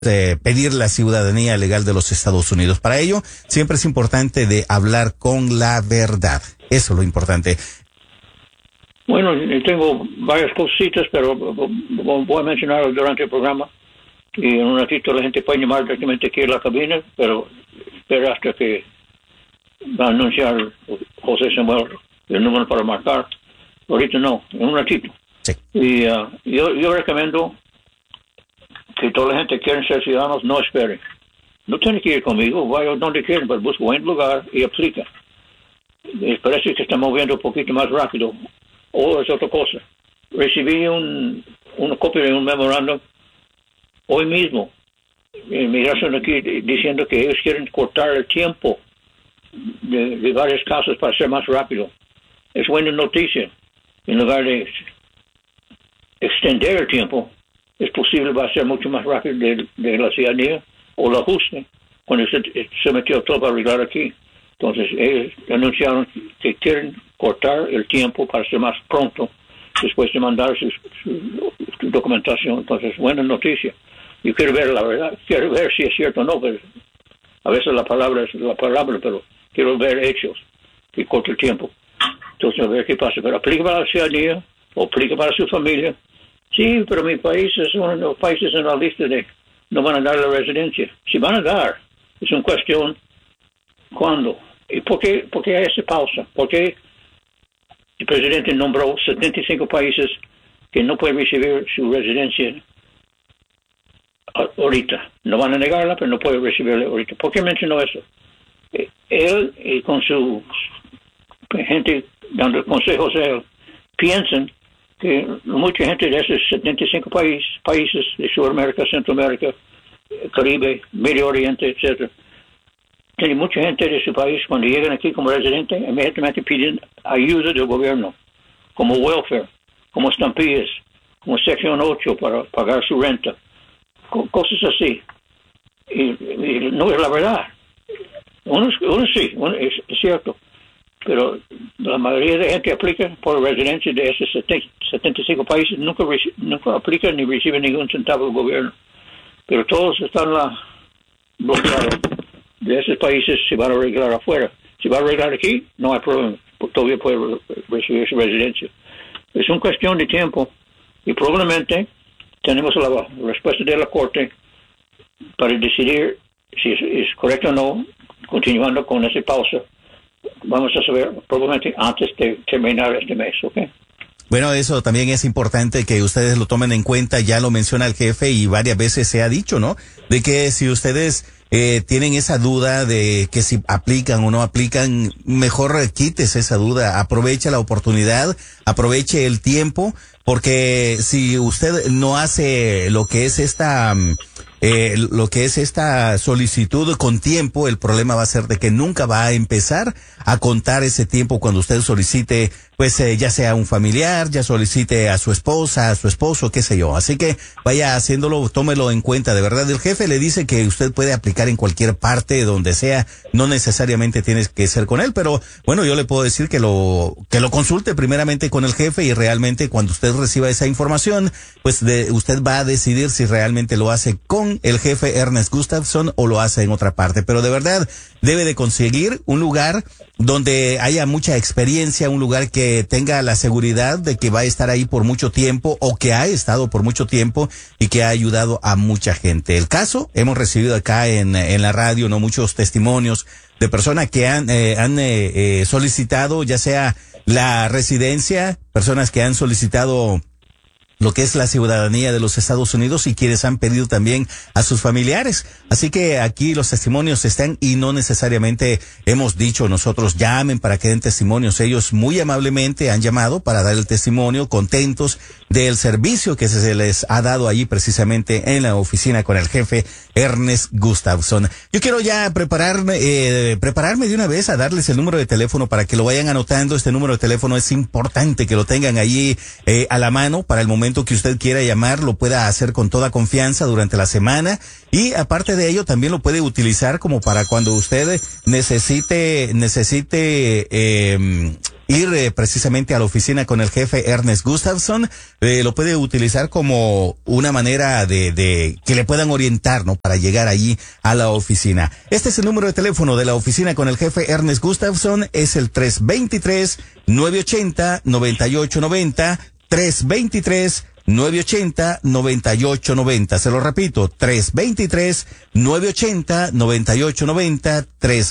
pedir la ciudadanía legal de los Estados Unidos. Para ello, siempre es importante de hablar con la verdad. Eso es lo importante. Bueno, tengo varias cositas, pero voy a mencionar durante el programa. Y en un ratito la gente puede llamar directamente aquí a la cabina, pero espera hasta que va a anunciar José Samuel el número para marcar. Ahorita no, en un ratito. Sí. Y yo recomiendo que toda la gente que quiere ser ciudadanos no espere. No tiene que ir conmigo, vaya donde quieren, pero busca buen lugar y aplica. Parece que está moviendo un poquito más rápido. O es otra cosa. Recibí una copia de un memorándum hoy mismo. Migración aquí diciendo que ellos quieren cortar el tiempo de varios casos para ser más rápido. Es buena noticia. En lugar de extender el tiempo, es posible va a ser mucho más rápido de la ciudadanía o el ajuste cuando se metió todo para arreglar aquí. Entonces ellos anunciaron que quieren cortar el tiempo para ser más pronto después de mandar su documentación. Entonces, buena noticia. Yo quiero ver la verdad, quiero ver si es cierto o no, pero a veces la palabra es la palabra, pero quiero ver hechos que corte el tiempo. Entonces, a ver qué pasa. Pero aplica para la ciudadanía o aplica para su familia. Sí, pero mi país es uno de los países en la lista de no van a dar la residencia. Si van a dar, es una cuestión ¿cuándo? ¿Y por qué hay esa pausa? ¿Por qué el presidente nombró 75 países que no pueden recibir su residencia ahorita? No van a negarla, pero no pueden recibirla ahorita. ¿Por qué mencionó eso? Él y con su gente dando consejos a él piensan que mucha gente de esos 75 países de Sudamérica, Centroamérica, Caribe, Medio Oriente, etcétera, tiene mucha gente de su país cuando llegan aquí como residentes inmediatamente piden ayuda del gobierno como welfare, como estampillas, como sección 8 para pagar su renta, cosas así. Y no es la verdad. Uno sí, es cierto, pero la mayoría de gente aplica por residencia de esos 75 países, nunca aplican ni reciben ningún centavo del gobierno, pero todos están bloqueados. De esos países se van a arreglar afuera. Si va a arreglar aquí, no hay problema, porque todavía puede recibir su residencia. Es una cuestión de tiempo y probablemente tenemos la respuesta de la Corte para decidir si es correcto o no, continuando con esa pausa. Vamos a saber probablemente antes de terminar este mes, ¿ok? Bueno, eso también es importante que ustedes lo tomen en cuenta, ya lo menciona el jefe y varias veces se ha dicho, ¿no? De que si ustedes tienen esa duda de que si aplican o no aplican, mejor quítese esa duda, aproveche la oportunidad, aproveche el tiempo, porque si usted no hace lo que es esta solicitud con tiempo, el problema va a ser de que nunca va a empezar a contar ese tiempo cuando usted solicite, pues ya sea un familiar, ya solicite a su esposa, a su esposo, qué sé yo. Así que vaya haciéndolo, tómelo en cuenta, de verdad. El jefe le dice que usted puede aplicar en cualquier parte, donde sea, no necesariamente tiene que ser con él, pero bueno, yo le puedo decir que lo consulte primeramente con el jefe y realmente cuando usted reciba esa información, pues usted va a decidir si realmente lo hace con el jefe Ernest Gustafson o lo hace en otra parte. Pero de verdad debe de conseguir un lugar donde haya mucha experiencia, un lugar que tenga la seguridad de que va a estar ahí por mucho tiempo o que ha estado por mucho tiempo y que ha ayudado a mucha gente. El caso, hemos recibido acá en la radio, no, muchos testimonios de personas que han solicitado ya sea la residencia, personas que han solicitado lo que es la ciudadanía de los Estados Unidos y quienes han pedido también a sus familiares. Así que aquí los testimonios están y no necesariamente hemos dicho nosotros llamen para que den testimonios. Ellos muy amablemente han llamado para dar el testimonio, contentos del servicio que se les ha dado allí precisamente en la oficina con el jefe Ernest Gustafson. Yo quiero ya prepararme de una vez a darles el número de teléfono para que lo vayan anotando. Este número de teléfono es importante que lo tengan allí a la mano para el momento que usted quiera llamar, lo pueda hacer con toda confianza durante la semana y aparte de ello también lo puede utilizar como para cuando usted necesite ir precisamente a la oficina con el jefe Ernest Gustafson, lo puede utilizar como una manera de que le puedan orientar, ¿no? Para llegar allí a la oficina. Este es el número de teléfono de la oficina con el jefe Ernest Gustafson, es el 323-980-9890, 323-980-9890. Se lo repito, 323-980-9890,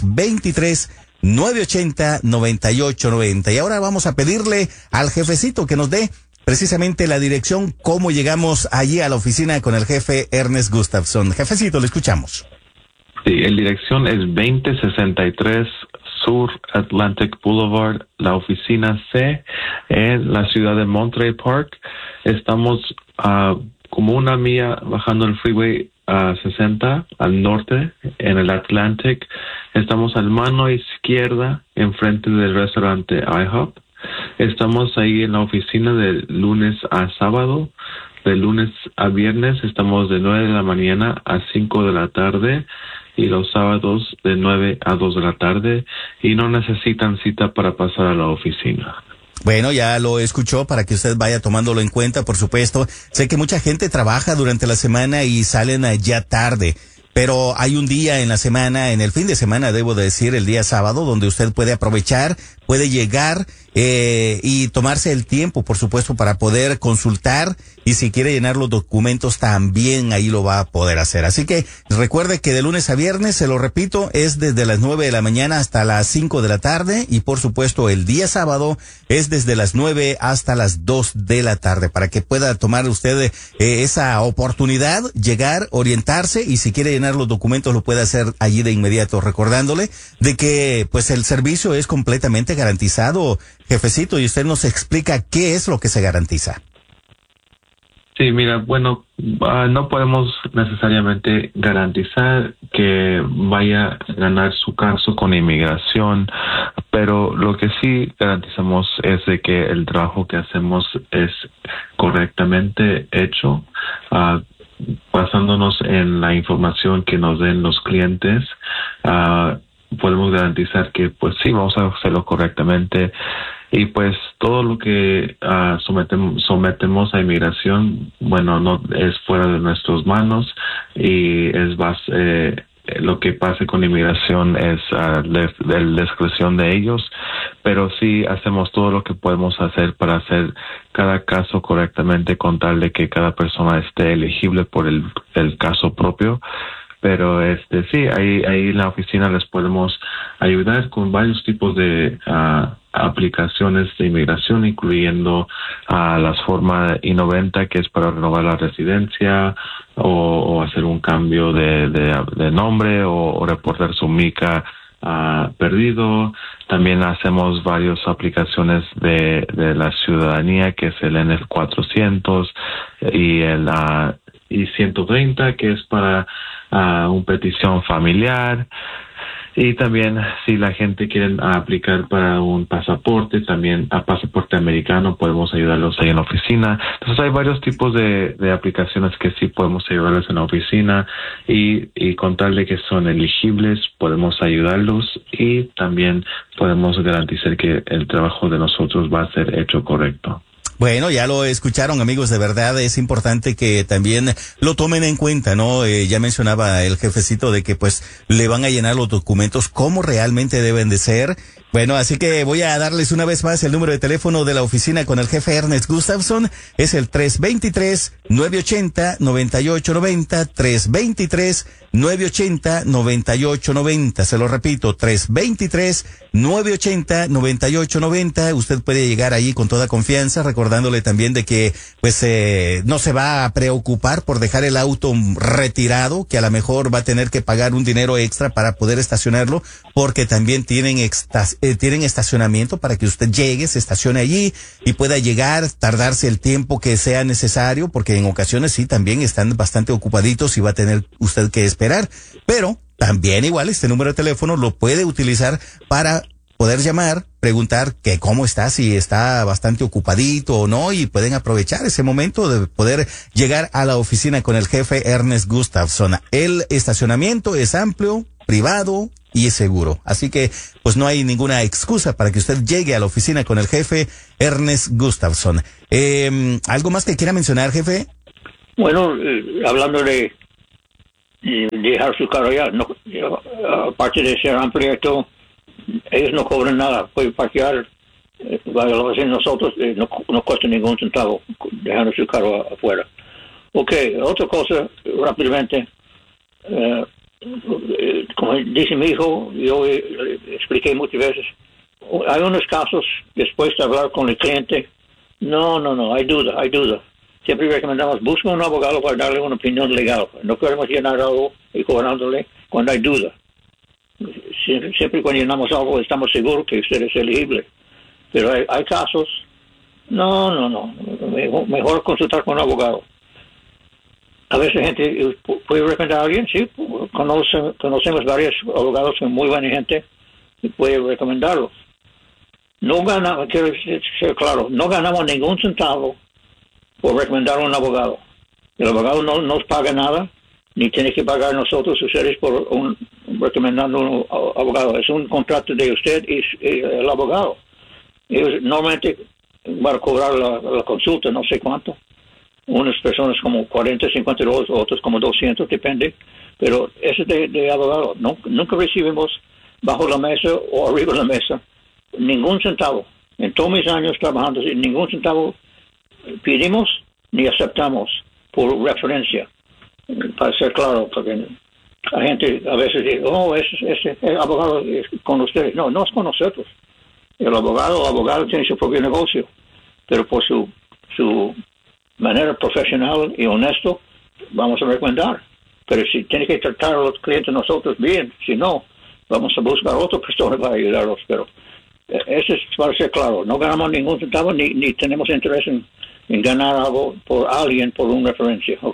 323-980-9890. Y ahora vamos a pedirle al jefecito que nos dé precisamente la dirección, cómo llegamos allí a la oficina con el jefe Ernest Gustafson. Jefecito, le escuchamos. Sí, la dirección es 2063 Sur Atlantic Boulevard, la oficina C, en la ciudad de Monterey Park. Estamos como una milla bajando el freeway 60 al norte, en el Atlantic. Estamos a la mano izquierda, enfrente del restaurante IHOP. Estamos ahí en la oficina de lunes a sábado. De lunes a viernes estamos de 9 de la mañana a 5 de la tarde. Y los sábados de 9 a 2 de la tarde, y no necesitan cita para pasar a la oficina. Bueno, ya lo escuchó para que usted vaya tomándolo en cuenta, por supuesto. Sé que mucha gente trabaja durante la semana y salen ya tarde, pero hay un día en la semana, en el fin de semana, debo de decir, el día sábado, donde usted puede aprovechar, puede llegar y tomarse el tiempo, por supuesto, para poder consultar, y si quiere llenar los documentos también ahí lo va a poder hacer. Así que recuerde que de lunes a viernes, se lo repito, es desde las 9 de la mañana hasta las 5 de la tarde, y por supuesto el día sábado es desde las 9 hasta las 2 de la tarde, para que pueda tomar usted esa oportunidad, llegar, orientarse, y si quiere llenar los documentos lo puede hacer allí de inmediato, recordándole de que pues el servicio es completamente garantizado, jefecito, y usted nos explica qué es lo que se garantiza. Sí, mira, bueno, no podemos necesariamente garantizar que vaya a ganar su caso con inmigración, pero lo que sí garantizamos es de que el trabajo que hacemos es correctamente hecho, basándonos en la información que nos den los clientes. Podemos garantizar que pues sí, vamos a hacerlo correctamente. Y pues todo lo que sometemos a inmigración, bueno, no es fuera de nuestras manos, y es lo que pase con inmigración es de discreción de ellos, pero sí hacemos todo lo que podemos hacer para hacer cada caso correctamente, con tal de que cada persona esté elegible por el caso propio. Pero sí, ahí en la oficina les podemos ayudar con varios tipos de aplicaciones de inmigración, incluyendo las formas I-90, que es para renovar la residencia, o hacer un cambio de nombre, o reportar su mica perdido. También hacemos varias aplicaciones de la ciudadanía, que es el NF400 y el I-130, que es para una petición familiar. Y también, si la gente quiere aplicar para un pasaporte, también a pasaporte americano, podemos ayudarlos ahí en la oficina. Entonces hay varios tipos de aplicaciones que sí podemos ayudarles en la oficina, y con tal de que son elegibles, podemos ayudarlos, y también podemos garantizar que el trabajo de nosotros va a ser hecho correcto. Bueno, ya lo escucharon, amigos, de verdad es importante que también lo tomen en cuenta, ¿no? Ya mencionaba el jefecito de que pues le van a llenar los documentos como realmente deben de ser. Bueno, así que voy a darles una vez más el número de teléfono de la oficina con el jefe Ernest Gustafson. Es el 323-980-9890, 323-980-9890. Se lo repito, 323-980-9890. Usted puede llegar ahí con toda confianza, recordándole también de que pues no se va a preocupar por dejar el auto retirado, que a lo mejor va a tener que pagar un dinero extra para poder estacionarlo, porque también tienen estacionamiento para que usted llegue, se estacione allí y pueda llegar, tardarse el tiempo que sea necesario, porque en ocasiones sí también están bastante ocupaditos y va a tener usted que esperar. Pero también igual este número de teléfono lo puede utilizar para poder llamar, preguntar que cómo está, si está bastante ocupadito o no, y pueden aprovechar ese momento de poder llegar a la oficina con el jefe Ernest Gustafson. El estacionamiento es amplio, privado, y es seguro. Así que, pues no hay ninguna excusa para que usted llegue a la oficina con el jefe Ernest Gustafson. ¿Algo más que quiera mencionar, jefe? Bueno, hablando de dejar su carro allá, no, aparte de ser amplio y todo, ellos no cobran nada, puede parquear, lo hacen nosotros, no cuesta ningún centavo dejando su carro afuera. Ok, otra cosa, rápidamente, como dice mi hijo, yo expliqué muchas veces, hay unos casos, después de hablar con el cliente, no, hay duda. Siempre recomendamos, busca un abogado para darle una opinión legal. No queremos llenar algo y cobrándole cuando hay duda. Siempre cuando llenamos algo estamos seguros que usted es elegible. Pero hay casos, no. Mejor consultar con un abogado. A veces gente puede recomendar a alguien, sí, conocemos varios abogados que son muy buena gente y puede recomendarlos. No ganamos, quiero ser claro, no ganamos ningún centavo por recomendar a un abogado. El abogado no nos paga nada, ni tiene que pagar nosotros ustedes por recomendando a un abogado. Es un contrato de usted y el abogado. Ellos normalmente van a cobrar la consulta, no sé cuánto. Unas personas como 40, 52, otros como 200, depende. Pero eso de abogado. Nunca recibimos bajo la mesa o arriba de la mesa ningún centavo. En todos mis años trabajando, ningún centavo pedimos ni aceptamos por referencia, para ser claro, porque la gente a veces dice, ese abogado es con ustedes. No es con nosotros. El abogado tiene su propio negocio, pero por su manera profesional y honesto vamos a recomendar. Pero si tiene que tratar a los clientes nosotros bien, si no, vamos a buscar otra persona para ayudarlos. Pero eso es para ser claro, no ganamos ningún centavo ni tenemos interés en ganar algo por alguien por una referencia, ¿ok?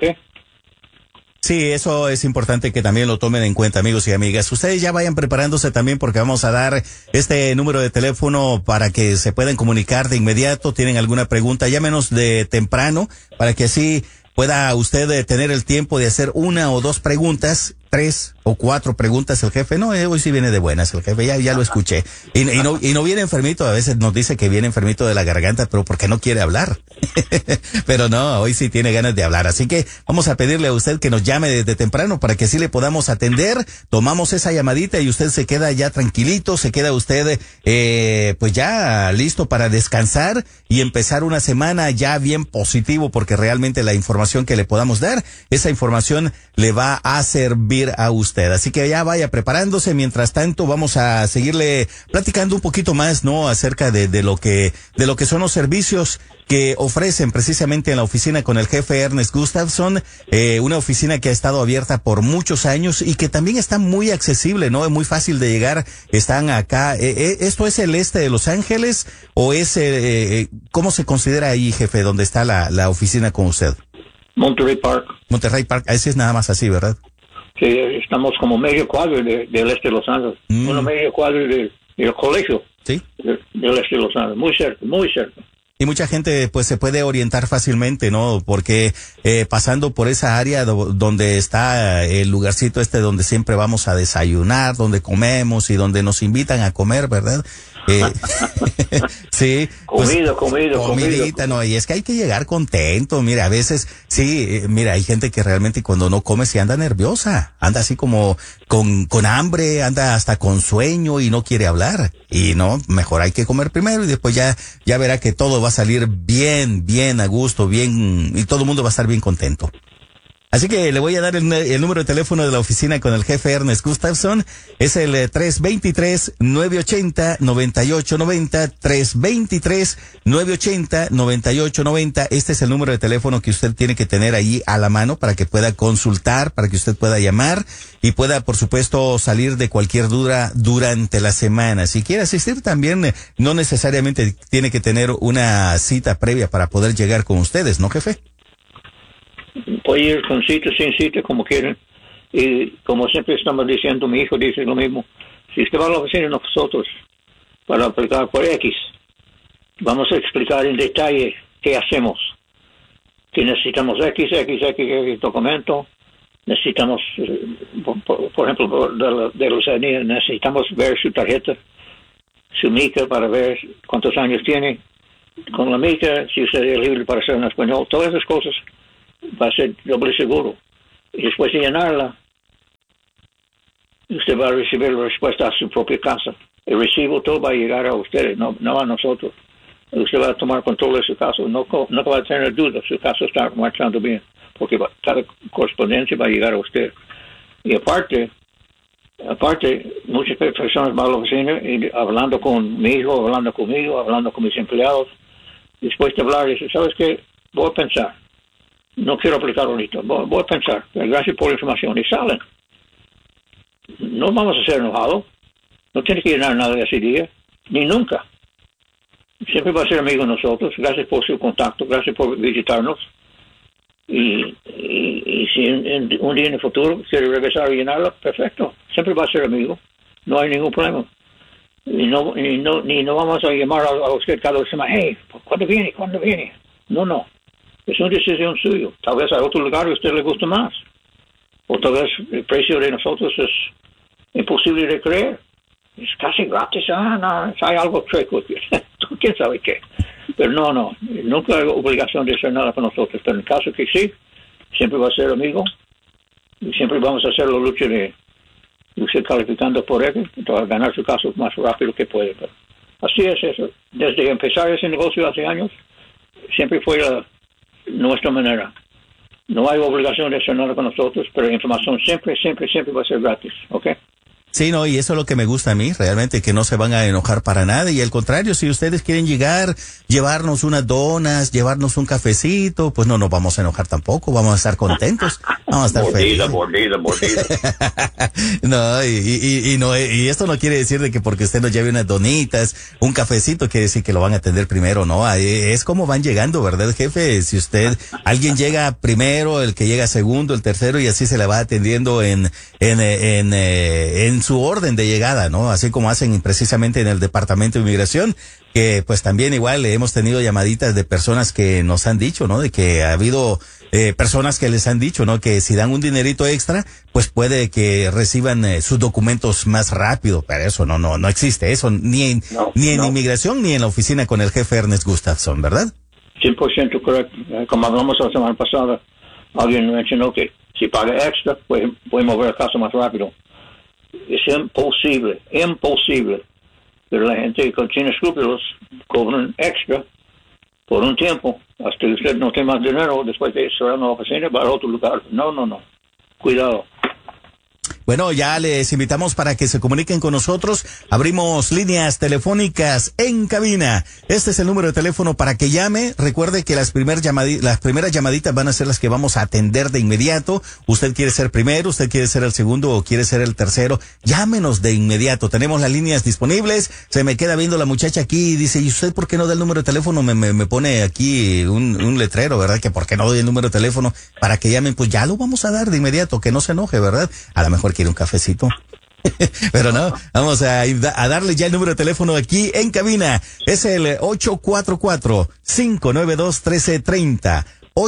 Sí, eso es importante que también lo tomen en cuenta, amigos y amigas. Ustedes ya vayan preparándose también porque vamos a dar este número de teléfono para que se puedan comunicar de inmediato. Tienen alguna pregunta, llámenos de temprano para que así pueda usted tener el tiempo de hacer una o dos preguntas, 3 o 4 preguntas. El jefe, no, hoy sí viene de buenas, el jefe, ya lo escuché. Y no viene enfermito, a veces nos dice que viene enfermito de la garganta, pero porque no quiere hablar. Pero no, hoy sí tiene ganas de hablar. Así que vamos a pedirle a usted que nos llame desde temprano para que así le podamos atender. Tomamos esa llamadita y usted se queda ya tranquilito, se queda usted, pues ya listo para descansar y empezar una semana ya bien positivo, porque realmente la información que le podamos dar, esa información le va a servir a usted. Así que ya vaya preparándose. Mientras tanto, vamos a seguirle platicando un poquito más, ¿no? Acerca de lo que son los servicios que ofrecen precisamente en la oficina con el jefe Ernest Gustafson, una oficina que ha estado abierta por muchos años y que también está muy accesible, ¿no? Es muy fácil de llegar. Están acá. ¿Esto es el este de Los Ángeles o es, cómo se considera ahí, jefe, donde está la oficina con usted? Monterey Park. Monterey Park, ese es nada más así, ¿verdad? Sí, estamos como medio cuadro del este de Los Ángeles. Medio cuadro del colegio. Sí. Del este de Los Ángeles. Muy cerca, muy cerca. Y mucha gente pues se puede orientar fácilmente, ¿no? Porque pasando por esa área donde está el lugarcito donde siempre vamos a desayunar, donde comemos y donde nos invitan a comer, ¿verdad? Sí. Comidita, no, y es que hay que llegar contento. Mira, a veces, sí, mira, hay gente que realmente cuando no come se anda nerviosa, anda así como con hambre, anda hasta con sueño y no quiere hablar. Y no, mejor hay que comer primero y después ya verá que todo va a salir bien a gusto, bien, y todo el mundo va a estar bien contento. Así que le voy a dar el número de teléfono de la oficina con el jefe Ernest Gustafson. Es el 323-980-9890, 323-980-9890. Este es el número de teléfono que usted tiene que tener ahí a la mano para que pueda consultar, para que usted pueda llamar y pueda, por supuesto, salir de cualquier duda durante la semana. Si quiere asistir también, no necesariamente tiene que tener una cita previa para poder llegar con ustedes, ¿no, jefe? Puede ir con cita, sin cita, como quieran. Y como siempre estamos diciendo, mi hijo dice lo mismo. Si usted va a la oficina de nosotros para aplicar por X, vamos a explicar en detalle qué hacemos. Que necesitamos X documento, necesitamos, por ejemplo, de los años, necesitamos ver su tarjeta, su mica, para ver cuántos años tiene. Con la mica, si usted es elegible para ser en español, todas esas cosas va a ser doble seguro. Y después de llenarla, usted va a recibir la respuesta a su propia casa. El recibo todo va a llegar a ustedes, no a nosotros. Usted va a tomar control de su caso, no va a tener dudas, su caso está marchando bien, porque cada correspondencia va a llegar a usted. Y aparte, muchas personas van a la oficina y hablando con mi hijo, hablando conmigo, hablando con mis empleados. Después de hablar, dice, ¿sabes qué? Voy a pensar. No quiero aplicar ahorita. Voy a pensar. Gracias por la información. Y salen. No vamos a ser enojados. No tiene que llenar nada de ese día. Ni nunca. Siempre va a ser amigo de nosotros. Gracias por su contacto. Gracias por visitarnos. Y si un día en el futuro quiere regresar a llenarla, perfecto. Siempre va a ser amigo. No hay ningún problema. Y no vamos a llamar a usted cada semana. Hey, ¿cuándo viene? No. Es una decisión suya. Tal vez a otro lugar a usted le gusta más. O tal vez el precio de nosotros es imposible de creer. Es casi gratis. No, hay algo chueco. ¿Quién sabe qué? Pero no. Nunca hay obligación de hacer nada para nosotros. Pero en el caso que sí, siempre va a ser amigo. Y siempre vamos a hacer la lucha de usted calificando por él, para ganar su caso más rápido que puede. Pero así es eso. Desde empezar ese negocio hace años, siempre fue nuestra manera. No hay obligación de hacer nada con nosotros, pero la información siempre va a ser gratis, ¿ok? Sí, no, y eso es lo que me gusta a mí, realmente, que no se van a enojar para nada. Y al contrario, si ustedes quieren llegar, llevarnos unas donas, llevarnos un cafecito, pues no nos vamos a enojar tampoco, vamos a estar contentos, vamos a estar felices. Mordida. No, y esto no quiere decir de que porque usted nos lleve unas donitas, un cafecito, quiere decir que lo van a atender primero, ¿no? Es como van llegando, ¿verdad, jefe? Si alguien llega primero, el que llega segundo, el tercero, y así se le va atendiendo en su orden de llegada, ¿no? Así como hacen precisamente en el Departamento de Inmigración, que pues también igual hemos tenido llamaditas de personas que nos han dicho, ¿no? De que ha habido personas que les han dicho, ¿no? Que si dan un dinerito extra, pues puede que reciban sus documentos más rápido, pero eso no existe eso, ni en inmigración ni en la oficina con el jefe Ernest Gustafson, ¿verdad? 100% correcto. Como hablamos la semana pasada, alguien mencionó que si paga extra, puede mover el caso más rápido. Es imposible, pero la gente que tiene escrúpulos cobran extra por un tiempo, hasta que usted no tiene más dinero, después de cerrar la oficina, va a otro lugar. No, cuidado. Bueno, ya les invitamos para que se comuniquen con nosotros. Abrimos líneas telefónicas en cabina. Este es el número de teléfono para que llame. Recuerde que las primeras llamaditas van a ser las que vamos a atender de inmediato. Usted quiere ser primero, usted quiere ser el segundo o quiere ser el tercero. Llámenos de inmediato. Tenemos las líneas disponibles. Se me queda viendo la muchacha aquí y dice, ¿y usted por qué no da el número de teléfono? Me pone aquí un letrero, ¿verdad? Que por qué no doy el número de teléfono para que llamen. Pues ya lo vamos a dar de inmediato, que no se enoje, ¿verdad? A lo mejor quiere un cafecito. Pero no, vamos a darle ya el número de teléfono aquí en cabina. Es el 844-592-1330.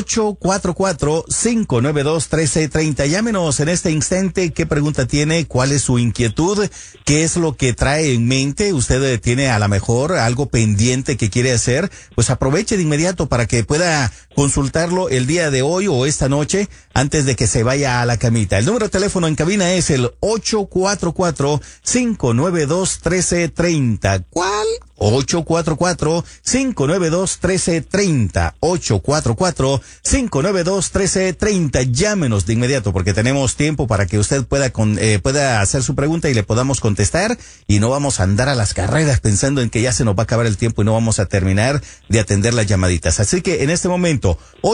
844-592-1330. Llámenos en este instante. ¿Qué pregunta tiene? ¿Cuál es su inquietud? ¿Qué es lo que trae en mente? ¿Usted tiene a lo mejor algo pendiente que quiere hacer? Pues aproveche de inmediato para que pueda consultarlo el día de hoy o esta noche antes de que se vaya a la camita. El número de teléfono en cabina es el 844-592-1330. ¿Cuál? 844-592-1330. 844-592-1330. Llámenos de inmediato porque tenemos tiempo para que usted pueda hacer su pregunta y le podamos contestar, y no vamos a andar a las carreras pensando en que ya se nos va a acabar el tiempo y no vamos a terminar de atender las llamaditas. Así que en este momento,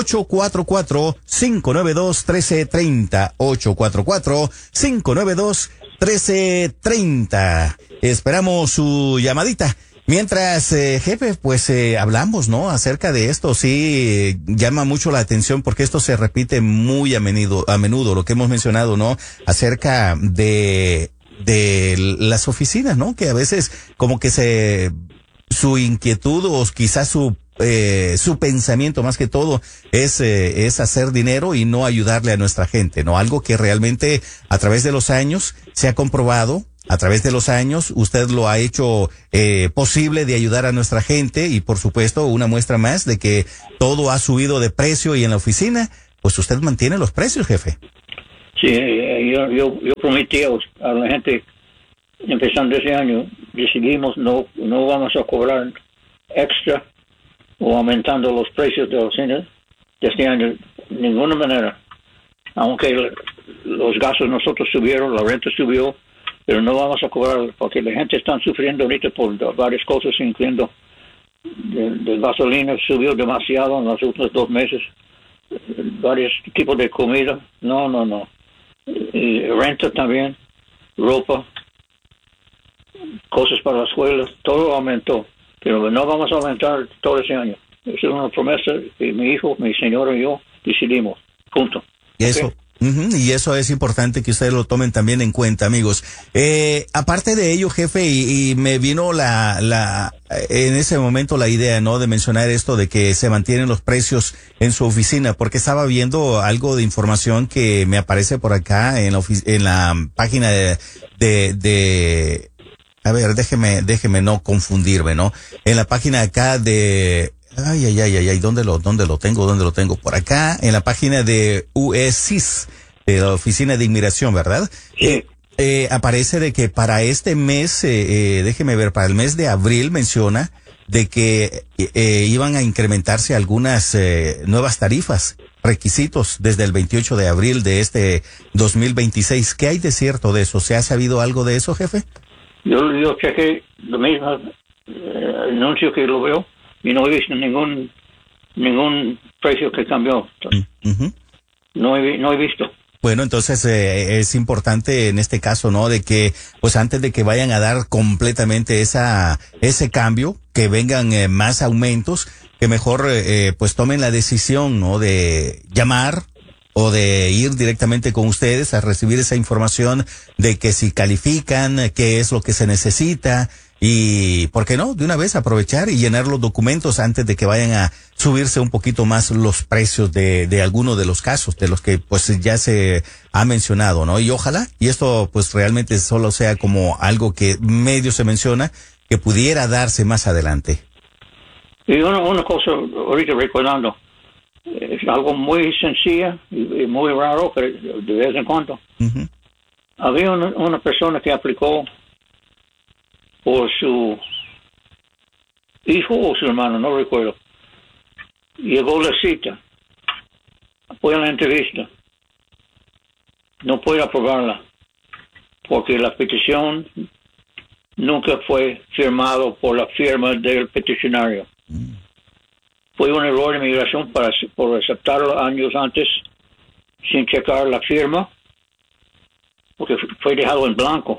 844-592-1330. 844-592-1330. Esperamos su llamadita. Mientras, jefe, pues hablamos, ¿no? Acerca de esto. Sí, llama mucho la atención porque esto se repite muy a menudo, lo que hemos mencionado, ¿no? Acerca de las oficinas, ¿no? Que a veces como que su inquietud o quizás su su pensamiento más que todo es hacer dinero y no ayudarle a nuestra gente, ¿no? Algo que realmente a través de los años se ha comprobado. A través de los años, usted lo ha hecho posible de ayudar a nuestra gente y, por supuesto, una muestra más de que todo ha subido de precio y en la oficina, pues usted mantiene los precios, jefe. Sí, yo prometí a la gente, empezando ese año, decidimos no vamos a cobrar extra o aumentando los precios de los cines de este año de ninguna manera. Aunque los gastos nosotros subieron, la renta subió, pero no vamos a cobrar porque la gente está sufriendo ahorita por varias cosas, incluyendo de gasolina subió demasiado en los últimos 2 meses, varios tipos de comida, no, y renta también, ropa, cosas para la escuela, todo aumentó, pero no vamos a aumentar todo ese año. Esa es una promesa que mi hijo, mi señora y yo decidimos, punto. Eso. ¿Okay? Y eso es importante que ustedes lo tomen también en cuenta, amigos. Aparte de ello, jefe, y me vino en ese momento la idea, ¿no? De mencionar esto de que se mantienen los precios en su oficina, porque estaba viendo algo de información que me aparece por acá en la página de a ver, déjeme no confundirme, ¿no? En la página acá de Ay, ¿dónde lo tengo? Por acá, en la página de USCIS, de la Oficina de Inmigración, ¿verdad? Sí. Aparece de que para este mes, déjeme ver, para el mes de abril menciona de que iban a incrementarse algunas nuevas tarifas, requisitos desde el 28 de abril de este 2026. ¿Qué hay de cierto de eso? ¿Se ha sabido algo de eso, jefe? Yo chequé lo mismo anuncio que lo veo y no he visto ningún precio que cambió. No he visto. Bueno, entonces es importante en este caso, ¿no? De que, pues antes de que vayan a dar completamente ese cambio, que vengan más aumentos, que mejor pues tomen la decisión, ¿no? De llamar o de ir directamente con ustedes a recibir esa información de que si califican, qué es lo que se necesita y, ¿por qué no? De una vez aprovechar y llenar los documentos antes de que vayan a subirse un poquito más los precios de alguno de los casos, de los que pues ya se ha mencionado, ¿no? Y ojalá, y esto pues realmente solo sea como algo que medio se menciona, que pudiera darse más adelante. Y una cosa, ahorita recordando, es algo muy sencilla y muy raro, pero de vez en cuando. Había una persona que aplicó por su hijo o su hermano, no recuerdo. Llegó la cita, fue a la entrevista, no puede aprobarla porque la petición nunca fue firmado por la firma del peticionario. Fue un error de migración por aceptarlo años antes sin checar la firma, porque fue dejado en blanco.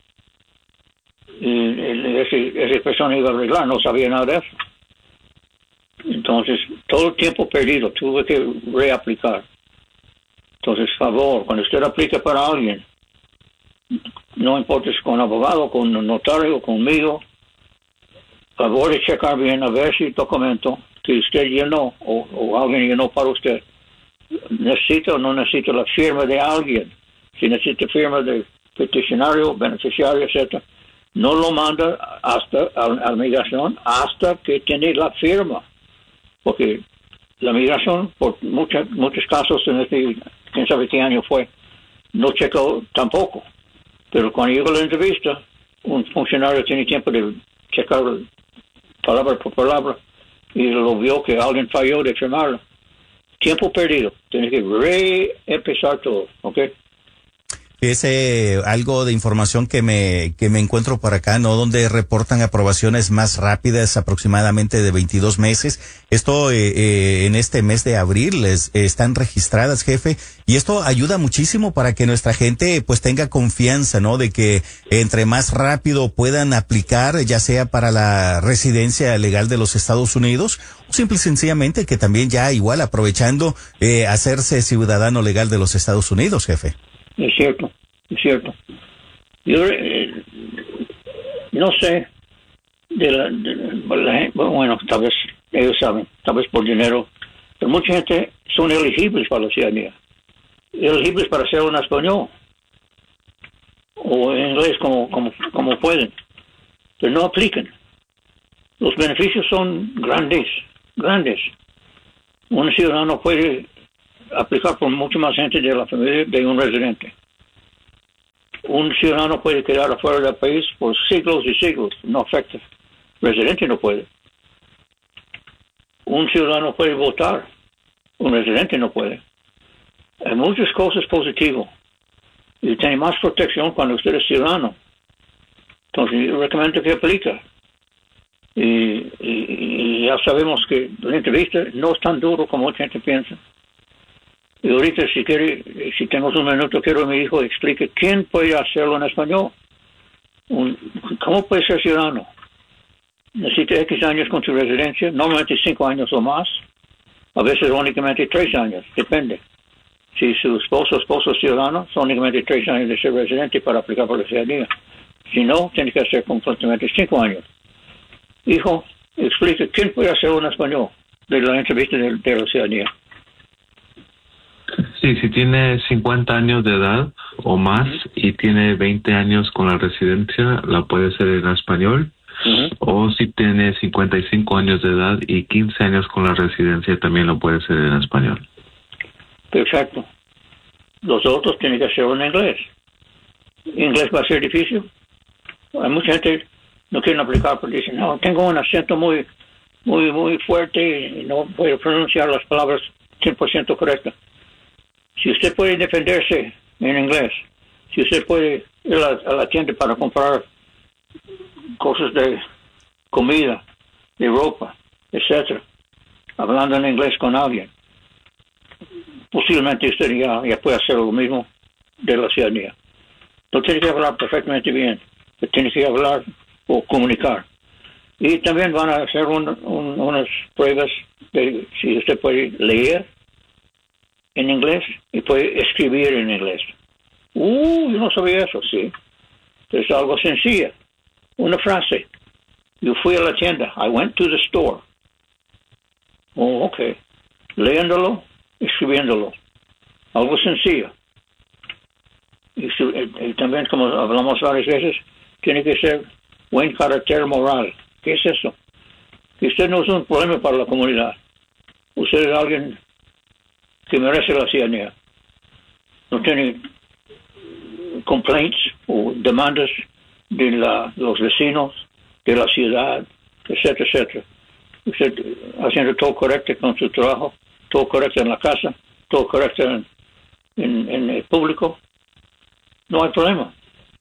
Esa persona iba a arreglar, no sabía nada de eso. Entonces, todo el tiempo perdido, tuve que reaplicar. Entonces, favor, cuando usted aplique para alguien, no importa si con abogado, con notario, conmigo, favor de checar bien a ver si el documento que usted llenó o alguien llenó para usted necesita o no necesita la firma de alguien. Si necesita firma de peticionario, beneficiario, etcétera, no lo manda hasta a la migración hasta que tiene la firma, porque la migración por muchos casos en quién sabe qué año fue, no checó tampoco, pero cuando llegó la entrevista un funcionario tiene tiempo de checar palabra por palabra y lo vio que alguien falló de firmarlo. Tiempo perdido, tiene que reempezar todo, ¿ok? Es algo de información que me encuentro por acá, ¿no? Donde reportan aprobaciones más rápidas, aproximadamente de 22 meses. Esto en este mes de abril están registradas, jefe, y esto ayuda muchísimo para que nuestra gente pues tenga confianza, ¿no? De que entre más rápido puedan aplicar, ya sea para la residencia legal de los Estados Unidos, o simple y sencillamente que también ya igual aprovechando hacerse ciudadano legal de los Estados Unidos, jefe. Es cierto. Yo no sé bueno, tal vez ellos saben, tal vez por dinero, pero mucha gente son elegibles para la ciudadanía, elegibles para hacerlo en español o en inglés como pueden, pero no aplican. Los beneficios son grandes. Un ciudadano puede aplicar por mucha más gente de la familia de un residente. Un ciudadano puede quedar afuera del país por siglos y siglos, no afecta. Residente no puede. Un ciudadano puede votar, un residente no puede. Hay muchas cosas positivas y tiene más protección cuando usted es ciudadano. Entonces, yo recomiendo que aplique. Y ya sabemos que la entrevista no es tan duro como mucha gente piensa. Y ahorita, si tenemos un minuto, quiero que mi hijo explique quién puede hacerlo en español. ¿Cómo puede ser ciudadano? Necesita X años con su residencia, normalmente 5 años o más, a veces únicamente 3 años, depende. Si su esposo es ciudadano, son únicamente 3 años de ser residente para aplicar por la ciudadanía. Si no, tiene que hacer completamente 5 años. Hijo, explica quién puede hacerlo en español de la entrevista de la ciudadanía. Sí, si tiene 50 años de edad o más y tiene 20 años con la residencia, la puede hacer en español. O si tiene 55 años de edad y 15 años con la residencia, también lo puede hacer en español. Perfecto. Los otros tienen que hacerlo en inglés. ¿Inglés va a ser difícil? Hay mucha gente no quieren aplicar porque dicen, no, tengo un acento muy fuerte y no puedo pronunciar las palabras 100% correctas. Si usted puede defenderse en inglés, si usted puede ir a la tienda para comprar cosas de comida, de ropa, etcétera, hablando en inglés con alguien, posiblemente usted ya puede hacer lo mismo de la ciudadanía. No tiene que hablar perfectamente bien, pero tiene que hablar o comunicar. Y también van a hacer unas pruebas de si usted puede leer en inglés y puede escribir en inglés. Yo no sabía eso, sí. Es algo sencillo. Una frase. Yo fui a la tienda. I went to the store. Okay. Leyéndolo, escribiéndolo. Algo sencillo. Y también, como hablamos varias veces, tiene que ser buen carácter moral. ¿Qué es eso? Que usted no es un problema para la comunidad. Usted es alguien que merece la ciudadanía. No tiene complaints o demandas de los vecinos, de la ciudad, etcétera, etcétera. Usted haciendo todo correcto con su trabajo, todo correcto en la casa, todo correcto en el público, no hay problema.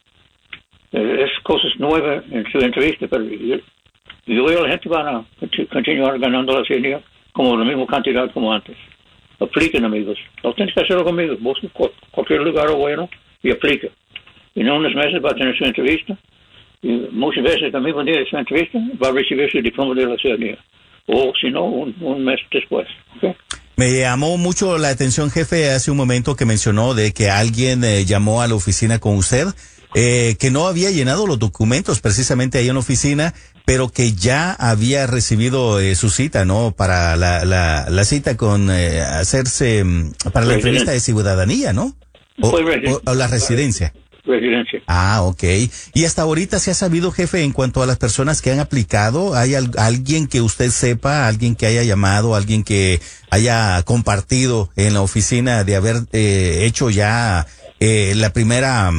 Es cosas nuevas en su entrevista, pero yo y la gente van a continuar ganando la ciudadanía como la misma cantidad como antes. Apliquen, amigos. No tienes que hacerlo conmigo. Busca cualquier lugar bueno y aplica. Y en unos meses va a tener su entrevista. Y muchas veces el mismo día de su entrevista va a recibir su diploma de la ciudadanía. O si no, un mes después. ¿Okay? Me llamó mucho la atención, jefe, hace un momento que mencionó de que alguien llamó a la oficina con usted, que no había llenado los documentos precisamente ahí en la oficina, pero que ya había recibido su cita, ¿no? Para la cita con hacerse para la entrevista de ciudadanía, ¿no? O la residencia. Residencia. Ah, okay. Y hasta ahorita se ha sabido, jefe, en cuanto a las personas que han aplicado, ¿hay alguien que usted sepa, alguien que haya llamado, alguien que haya compartido en la oficina de haber hecho ya la primera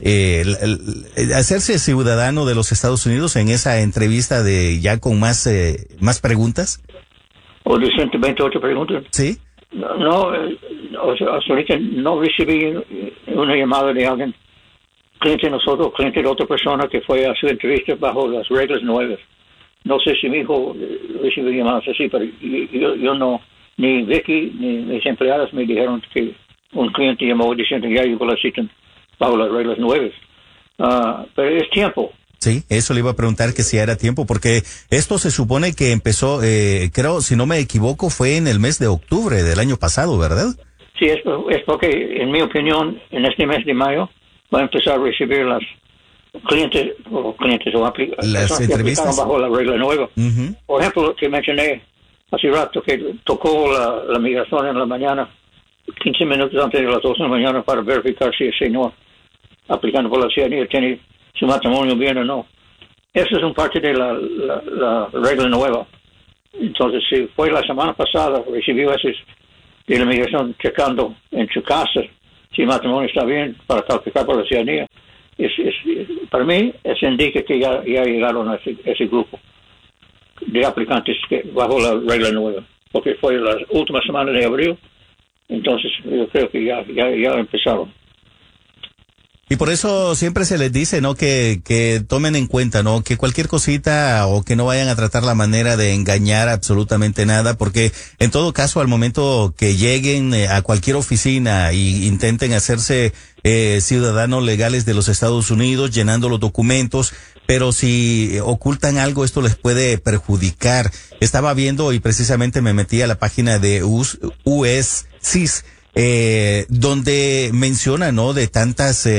hacerse ciudadano de los Estados Unidos en esa entrevista de ya con más preguntas? ¿O de 128 preguntas? Sí. No, hasta ahorita no recibí una llamada de alguien, cliente de nosotros, cliente de otra persona que fue a su entrevista bajo las reglas nuevas. No sé si mi hijo recibió llamadas así, pero yo no, ni Vicky ni mis empleadas me dijeron que un cliente llamó diciendo ya llegó la cita bajo las reglas nuevas. Pero es tiempo. Sí, eso le iba a preguntar que si era tiempo, porque esto se supone que empezó, creo, si no me equivoco, fue en el mes de octubre del año pasado, ¿verdad? Sí, es porque, en mi opinión, en este mes de mayo va a empezar a recibir las clientes o las entrevistas bajo la regla nueva. Uh-huh. Por ejemplo, que mencioné hace rato que tocó la migración en la mañana, 15 minutos antes de las 2 de la mañana para verificar si el señor aplicando por la ciudadanía tiene su matrimonio bien o no. Eso es un parte de la regla nueva. Entonces, si fue la semana pasada, recibió ese de la migración checando en su casa si el matrimonio está bien para calificar por la ciudadanía. Para mí, eso indica que ya llegaron a ese grupo de aplicantes que bajo la regla nueva, porque fue la última semana de abril, entonces yo creo que ya empezaron. Y por eso siempre se les dice, ¿no? Que tomen en cuenta, ¿no? Que cualquier cosita o que no vayan a tratar la manera de engañar absolutamente nada, porque en todo caso al momento que lleguen a cualquier oficina y intenten hacerse ciudadanos legales de los Estados Unidos, llenando los documentos, pero si ocultan algo, esto les puede perjudicar. Estaba viendo y precisamente me metí a la página de USCIS, donde menciona, ¿no? De tantas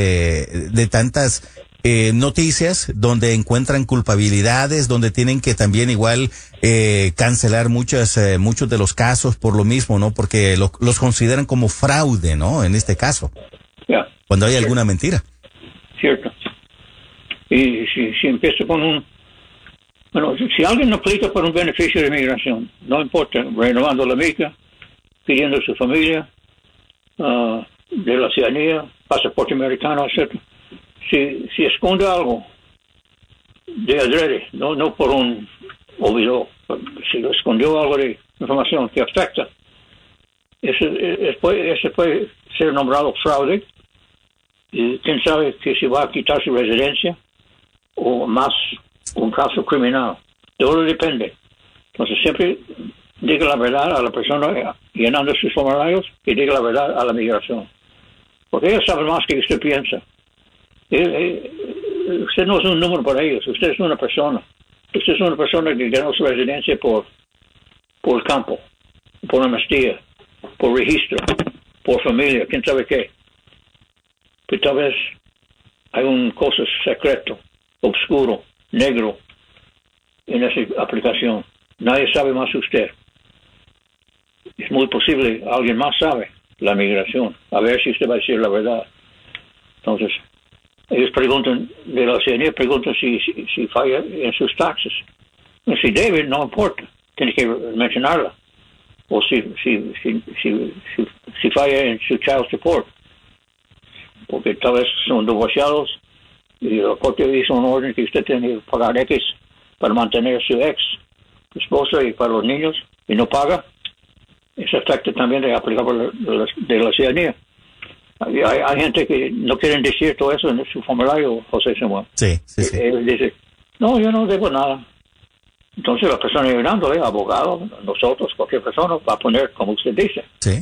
noticias, donde encuentran culpabilidades, donde tienen que también igual cancelar muchos de los casos por lo mismo, ¿no? Porque los consideran como fraude, ¿no? En este caso. Yeah. Cuando hay alguna mentira. Cierto. Y si empieza con si alguien no aplica por un beneficio de inmigración, no importa, renovando la mica, pidiendo a su familia, de la ciudadanía, pasaporte americano, etc. Si esconde algo de adrede, no por un olvido, si escondió algo de información que afecta, ese puede ser nombrado fraude, y quién sabe que se va a quitar su residencia o más un caso criminal. Todo depende. Entonces siempre diga la verdad a la persona llenando sus formularios y diga la verdad a la migración. Porque ellos saben más que usted piensa. Usted no es un número para ellos, usted es una persona. Usted es una persona que ganó su residencia por el campo, por amnistía, por registro, por familia, quién sabe qué. Pero tal vez hay un cosa secreto, oscuro, negro en esa aplicación. Nadie sabe más que usted. Es muy posible, alguien más sabe, la migración. A ver si usted va a decir la verdad. Entonces, ellos preguntan, de la ciudadanía preguntan si falla en sus taxes. Si debe, no importa, tiene que mencionarla. O si falla en su child support. Porque tal vez son divorciados y la corte hizo un orden que usted tiene que pagar X para mantener a su ex esposa y para los niños y no paga. Ese afecta también de aplicar de la ciudadanía. Hay gente que no quieren decir todo eso en su formulario, José Samuel. Sí. Él dice, no, yo no debo nada. Entonces la persona llenándole, abogado, nosotros, cualquier persona, va a poner como usted dice. Sí.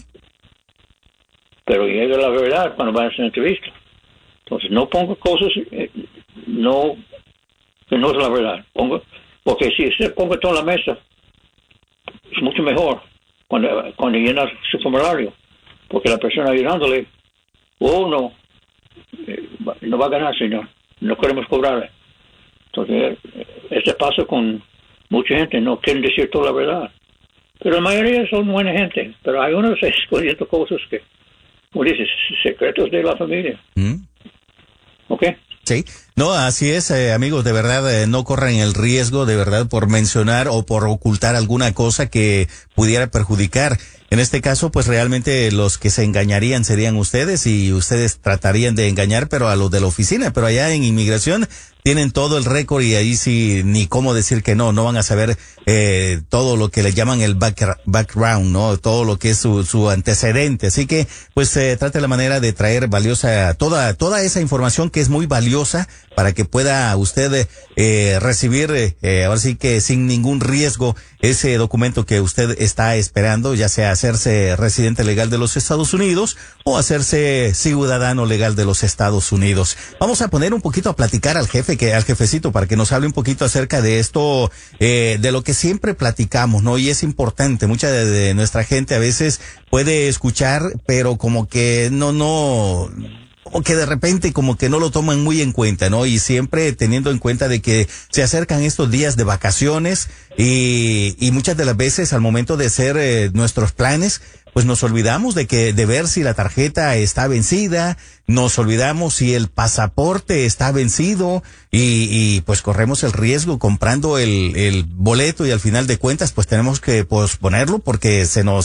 Pero llega la verdad cuando va a hacer entrevista. Entonces no pongo cosas que no es la verdad. Porque si usted ponga todo en la mesa, es mucho mejor cuando llena su formulario. Porque la persona ayudándole, no va a ganar, señor. No queremos cobrarle. Entonces, este pasa con mucha gente, no quieren decir toda la verdad. Pero la mayoría son buena gente. Pero hay unos escondiendo cosas que, como dices, secretos de la familia. ¿Ok? Sí, no, así es, amigos, de verdad, no corran el riesgo, de verdad, por mencionar o por ocultar alguna cosa que pudiera perjudicar. En este caso, pues realmente los que se engañarían serían ustedes y ustedes tratarían de engañar, pero a los de la oficina, pero allá en inmigración tienen todo el récord y ahí sí ni cómo decir que no van a saber todo lo que le llaman el background, ¿no? Todo lo que es su antecedente. Así que, pues, trate la manera de traer valiosa, toda esa información que es muy valiosa para que pueda usted recibir, ahora sí que sin ningún riesgo, ese documento que usted está esperando, ya sea hacerse residente legal de los Estados Unidos o hacerse ciudadano legal de los Estados Unidos. Vamos a poner un poquito a platicar al jefecito, para que nos hable un poquito acerca de esto, de lo que siempre platicamos, ¿no? Y es importante, mucha de nuestra gente a veces puede escuchar, pero como que no como que de repente como que no lo toman muy en cuenta, ¿no? Y siempre teniendo en cuenta de que se acercan estos días de vacaciones y muchas de las veces al momento de hacer nuestros planes, pues nos olvidamos de ver si la tarjeta está vencida, nos olvidamos si el pasaporte está vencido y pues corremos el riesgo comprando el boleto y al final de cuentas pues tenemos que posponerlo porque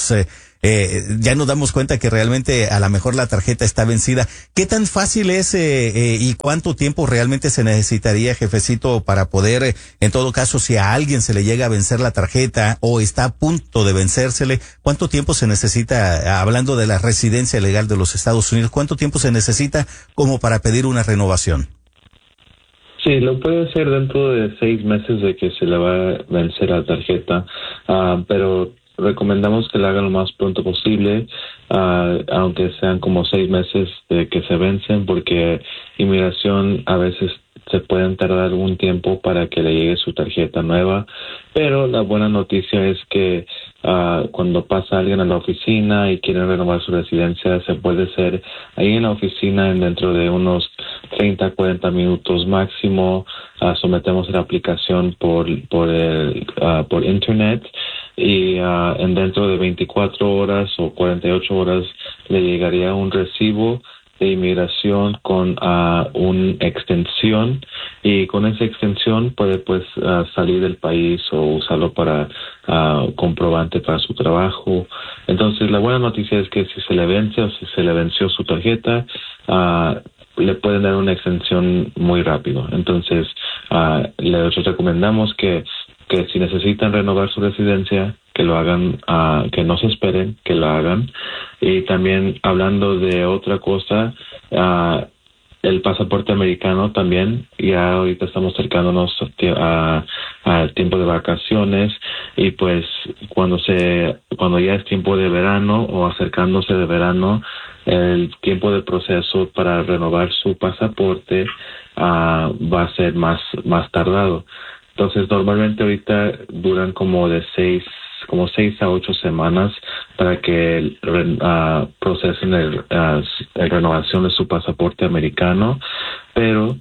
ya nos damos cuenta que realmente a lo mejor la tarjeta está vencida. ¿Qué tan fácil es y cuánto tiempo realmente se necesitaría, jefecito, para poder, en todo caso, si a alguien se le llega a vencer la tarjeta o está a punto de vencérsele, cuánto tiempo se necesita, hablando de la residencia legal de los Estados Unidos, cuánto tiempo se necesita como para pedir una renovación? Sí, lo puede hacer dentro de 6 meses de que se le va a vencer la tarjeta, pero recomendamos que lo hagan lo más pronto posible, aunque sean como 6 meses de que se vencen, porque inmigración a veces se pueden tardar un tiempo para que le llegue su tarjeta nueva, pero la buena noticia es que cuando pasa alguien a la oficina y quieren renovar su residencia, se puede hacer ahí en la oficina dentro de unos 30 a 40 minutos máximo. Sometemos la aplicación por internet y dentro de 24 horas o 48 horas le llegaría un recibo de inmigración con una extensión, y con esa extensión puede pues salir del país o usarlo para comprobante para su trabajo. Entonces la buena noticia es que si se le vence o si se le venció su tarjeta, le pueden dar una extensión muy rápido. Entonces les recomendamos que si necesitan renovar su residencia, que lo hagan, que no se esperen, que lo hagan. Y también hablando de otra cosa, el pasaporte americano también, ya ahorita estamos acercándonos al tiempo de vacaciones, y pues cuando ya es tiempo de verano o acercándose de verano, el tiempo de proceso para renovar su pasaporte va a ser más tardado. Entonces normalmente ahorita duran como 6 a 8 semanas para que procesen la renovación de su pasaporte americano, pero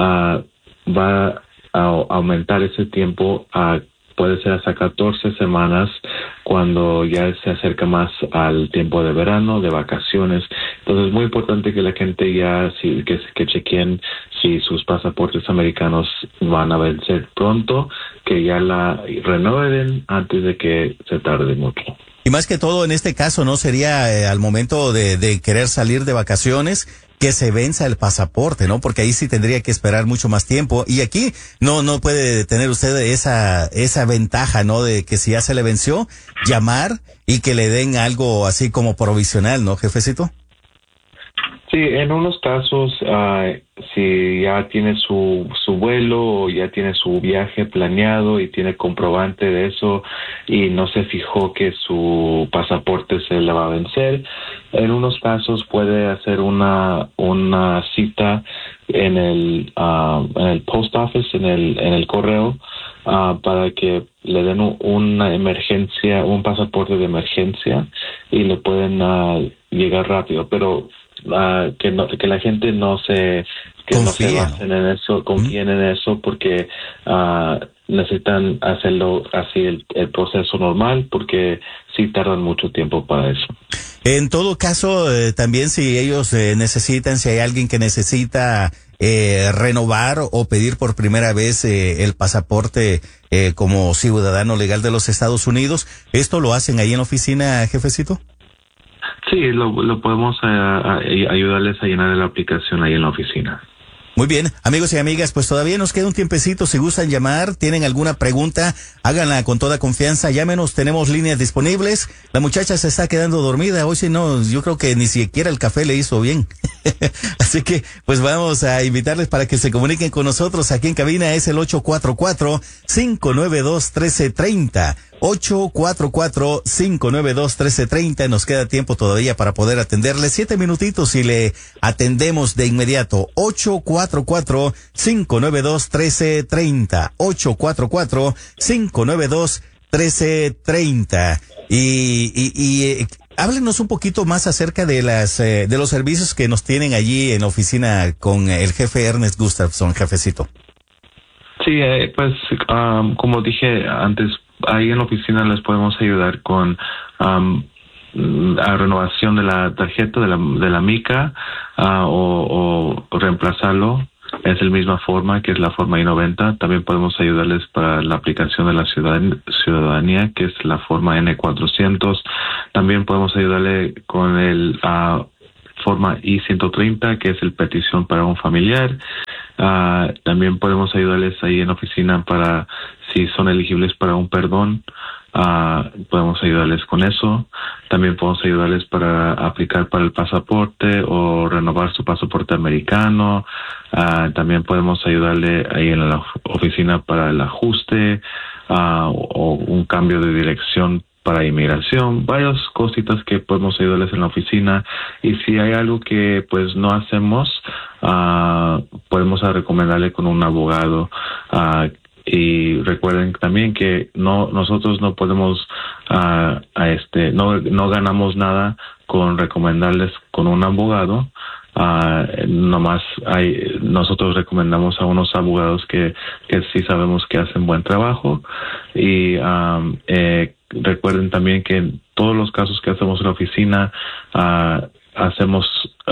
va a aumentar ese tiempo puede ser hasta 14 semanas cuando ya se acerca más al tiempo de verano, de vacaciones. Entonces es muy importante que la gente que chequeen si sus pasaportes americanos van a vencer pronto, que ya la renueven antes de que se tarde mucho. Y más que todo en este caso, ¿no? Sería al momento de querer salir de vacaciones que se venza el pasaporte, ¿no? Porque ahí sí tendría que esperar mucho más tiempo. Y aquí no puede tener usted esa ventaja, ¿no? De que si ya se le venció, llamar y que le den algo así como provisional, ¿no, jefecito? Sí, en unos casos, si ya tiene su vuelo o ya tiene su viaje planeado y tiene comprobante de eso y no se fijó que su pasaporte se le va a vencer, en unos casos puede hacer una cita en el post office, en el correo, para que le den un pasaporte de emergencia y le pueden llegar rápido, pero que la gente no se basen en eso, confíen en eso, porque necesitan hacerlo así el proceso normal, porque sí tardan mucho tiempo para eso. En todo caso, también si ellos si hay alguien que necesita renovar o pedir por primera vez el pasaporte como ciudadano legal de los Estados Unidos, ¿esto lo hacen ahí en la oficina, jefecito? Sí, lo podemos ayudarles a llenar la aplicación ahí en la oficina. Muy bien, amigos y amigas, pues todavía nos queda un tiempecito. Si gustan llamar, tienen alguna pregunta, háganla con toda confianza, llámenos, tenemos líneas disponibles. La muchacha se está quedando dormida, hoy si no, yo creo que ni siquiera el café le hizo bien. Así que, pues vamos a invitarles para que se comuniquen con nosotros aquí en cabina. Es el 844-592-1330. 844-592-1330. Nos queda tiempo todavía para poder atenderle. 7 minutitos y le atendemos de inmediato. 844-592-1330. 844-592-1330. Y Háblenos un poquito más acerca de de los servicios que nos tienen allí en la oficina con el jefe Ernest Gustafson, jefecito. Sí, pues como dije antes, ahí en la oficina les podemos ayudar con a renovación de la tarjeta de la mica o reemplazarlo. Es la misma forma que es la forma I-90. También podemos ayudarles para la aplicación de la ciudadanía, que es la forma N-400. También podemos ayudarle con el forma I-130, que es el petición para un familiar. También podemos ayudarles ahí en la oficina para si son elegibles para un perdón. Podemos ayudarles con eso. También podemos ayudarles para aplicar para el pasaporte o renovar su pasaporte americano. También podemos ayudarle ahí en la oficina para el ajuste o un cambio de dirección para inmigración, varias cositas que podemos ayudarles en la oficina. Y si hay algo que pues no hacemos, podemos recomendarle con un abogado. Y recuerden también que nosotros no podemos no ganamos nada con recomendarles con un abogado. Nomás nosotros recomendamos a unos abogados que sí sabemos que hacen buen trabajo. Y recuerden también que en todos los casos que hacemos en la oficina hacemos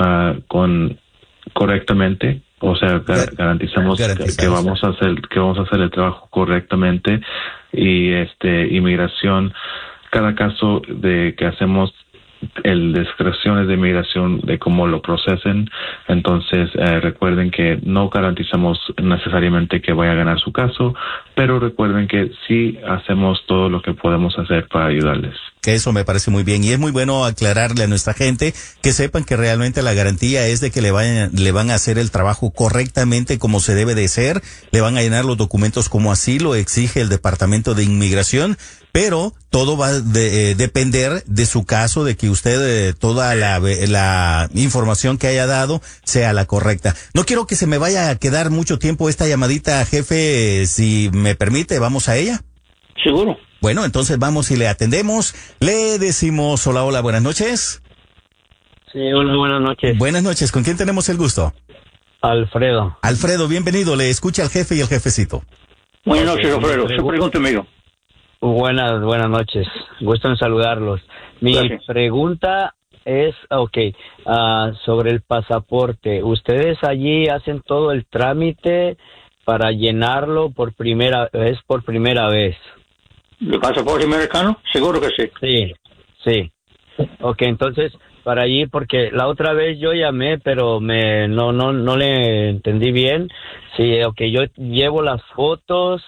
correctamente. O sea, garantizamos que vamos a hacer el trabajo correctamente. Y inmigración, cada caso de que hacemos discreciones de inmigración de cómo lo procesen. Entonces, recuerden que no garantizamos necesariamente que vaya a ganar su caso, pero recuerden que sí hacemos todo lo que podemos hacer para ayudarles. Que eso me parece muy bien y es muy bueno aclararle a nuestra gente que sepan que realmente la garantía es de que le van a hacer el trabajo correctamente como se debe de ser, le van a llenar los documentos como así lo exige el Departamento de Inmigración, pero todo va a depender de su caso, de que usted toda la información que haya dado sea la correcta. No quiero que se me vaya a quedar mucho tiempo esta llamadita, jefe, si me permite, ¿vamos a ella? Seguro. Bueno, entonces vamos y le atendemos. Le decimos hola, hola, buenas noches. Sí, hola, buenas noches. Buenas noches, ¿con quién tenemos el gusto? Alfredo. Alfredo, bienvenido, le escucha al jefe y el jefecito. Buenas noches, Alfredo. Se pregunta, amigo. Buenas noches. Gusto en saludarlos. Mi pregunta es, sobre el pasaporte. ¿Ustedes allí hacen todo el trámite para llenarlo por primera vez? ¿El pasaporte americano? Seguro que sí. Sí. Ok, entonces, para allí, porque la otra vez yo llamé, pero no le entendí bien. Sí, yo llevo las fotos,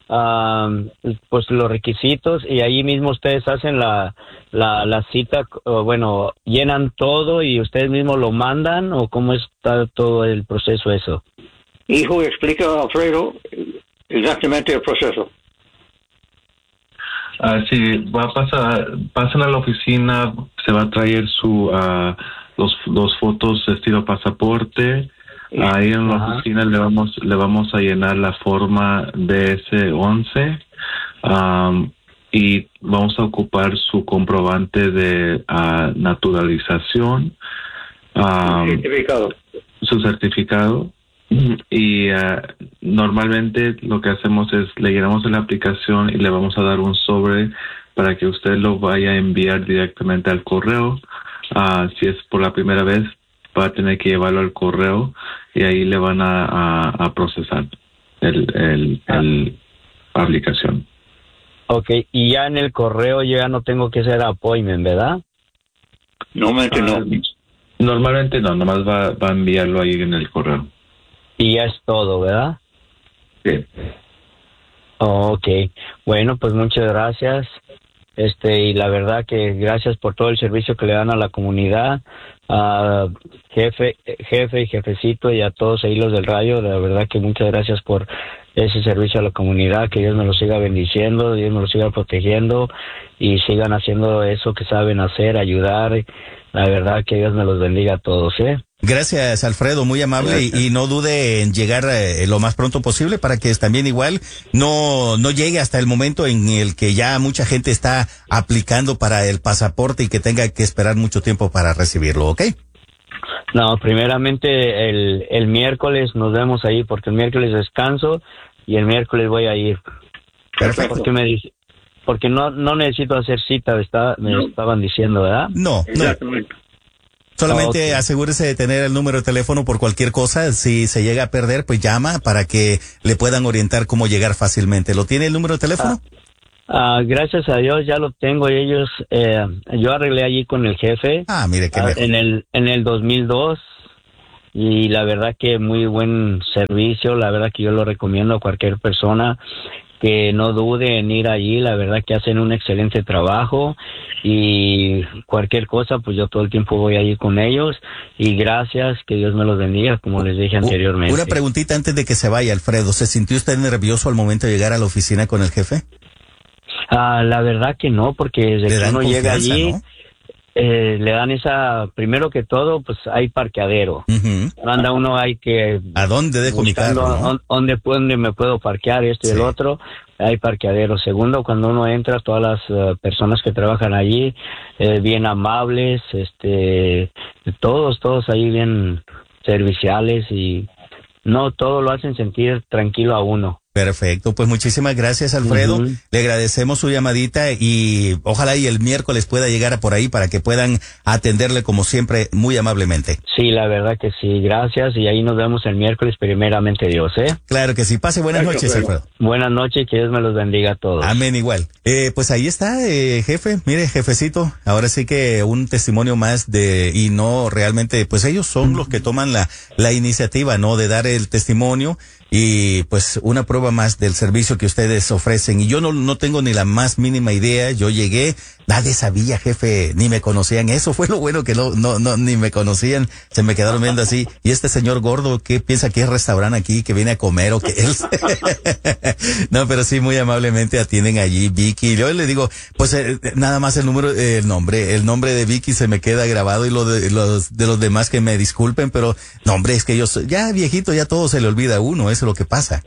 pues los requisitos, y ahí mismo ustedes hacen la cita, llenan todo y ustedes mismos lo mandan, ¿o cómo está todo el proceso eso? Hijo, explica a Alfredo exactamente el proceso. Sí, pasan a la oficina, se va a traer los fotos estilo pasaporte. Ahí en la oficina le vamos a llenar la forma DS-11 y vamos a ocupar su comprobante de naturalización, su certificado. Y normalmente lo que hacemos es le llenamos la aplicación y le vamos a dar un sobre para que usted lo vaya a enviar directamente al correo. Si es por la primera vez, va a tener que llevarlo al correo y ahí le van a procesar la aplicación. Ok, y ya en el correo yo ya no tengo que hacer appointment, ¿verdad? Normalmente no. Normalmente no, nomás va a enviarlo ahí en el correo. Y ya es todo, ¿verdad? Sí. Ok, bueno, pues muchas gracias. Y la verdad que gracias por todo el servicio que le dan a la comunidad. jefe y jefecito y a todos ahí los del radio, la verdad que muchas gracias por ese servicio a la comunidad, que Dios me lo siga bendiciendo, Dios me lo siga protegiendo y sigan haciendo eso que saben hacer, ayudar. La verdad que Dios me los bendiga a todos, Gracias, Alfredo, muy amable, y no dude en llegar lo más pronto posible para que también igual no llegue hasta el momento en el que ya mucha gente está aplicando para el pasaporte y que tenga que esperar mucho tiempo para recibirlo, ¿ok? No, primeramente el miércoles nos vemos ahí porque el miércoles descanso y el miércoles voy a ir. Perfecto. Porque no necesito hacer cita, me estaban diciendo, ¿verdad? No. Solamente asegúrese de tener el número de teléfono por cualquier cosa. Si se llega a perder, pues llama para que le puedan orientar cómo llegar fácilmente. ¿Lo tiene el número de teléfono? Gracias a Dios ya lo tengo. Y ellos, yo arreglé allí con el jefe. Mire qué mejor. En el 2002. Y la verdad que muy buen servicio. La verdad que yo lo recomiendo a cualquier persona que no dude en ir allí. La verdad que hacen un excelente trabajo y cualquier cosa, pues yo todo el tiempo voy allí con ellos y gracias, que Dios me los bendiga, como les dije anteriormente. Una preguntita antes de que se vaya, Alfredo. ¿Se sintió usted nervioso al momento de llegar a la oficina con el jefe? La verdad que no, porque desde que uno llega allí, ¿no? Le dan primero que todo, pues hay parqueadero. Anda uno, hay que... ¿A dónde dejo mi carro? ¿No? ¿Dónde me puedo parquear esto y el otro? Hay parqueadero. Segundo, cuando uno entra, todas las personas que trabajan allí, bien amables, todos ahí bien serviciales y no, todo lo hacen sentir tranquilo a uno. Perfecto, pues muchísimas gracias, Alfredo. Le agradecemos su llamadita y ojalá y el miércoles pueda llegar por ahí para que puedan atenderle como siempre muy amablemente. Sí, la verdad que sí, gracias y ahí nos vemos el miércoles, primeramente Dios, Claro que sí, pase buenas noches, Alfredo. Buenas noches y que Dios me los bendiga a todos. Amén, igual. Pues ahí está, jefe, mire, jefecito, ahora sí que un testimonio más y no realmente, pues ellos son los que toman la iniciativa, ¿no? De dar el testimonio. Y pues una prueba más del servicio que ustedes ofrecen. Y yo no tengo ni la más mínima idea. Yo llegué, nadie sabía, jefe, ni me conocían. Eso fue lo bueno, que no ni me conocían. Se me quedaron viendo así. Y este señor gordo, ¿qué piensa que es restaurante aquí, que viene a comer o qué es? No, pero sí, muy amablemente atienden allí, Vicky. Y yo le digo, pues nada más el nombre de Vicky se me queda grabado y de los demás que me disculpen, pero no, hombre, es que ellos, ya viejito, ya todo se le olvida a uno, eso es lo que pasa.